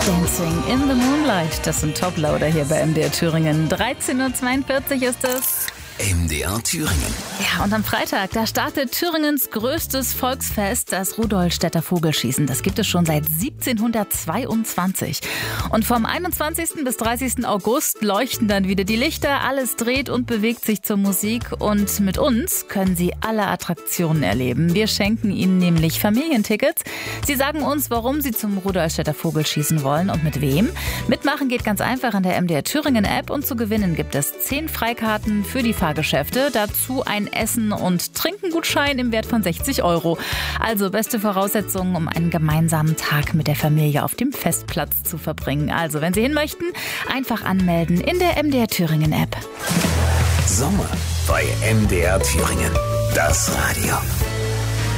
Dancing in the Moonlight, das sind Toploader hier bei MDR Thüringen. 13:42 Uhr ist es. MDR Thüringen. Ja, und am Freitag, da startet Thüringens größtes Volksfest, das Rudolstädter Vogelschießen. Das gibt es schon seit 1722. Und vom 21. bis 30. August leuchten dann wieder die Lichter, alles dreht und bewegt sich zur Musik. Und mit uns können Sie alle Attraktionen erleben. Wir schenken Ihnen nämlich Familientickets. Sie sagen uns, warum Sie zum Rudolstädter Vogelschießen wollen und mit wem. Mitmachen geht ganz einfach in der MDR Thüringen App und zu gewinnen gibt es 10 Freikarten für die Fahrgeschäfte, dazu ein Essen- und Trinkengutschein im Wert von 60 €. Also beste Voraussetzungen, um einen gemeinsamen Tag mit der Familie auf dem Festplatz zu verbringen. Also wenn Sie hin möchten, einfach anmelden in der MDR Thüringen App. Sommer bei MDR Thüringen. Das Radio.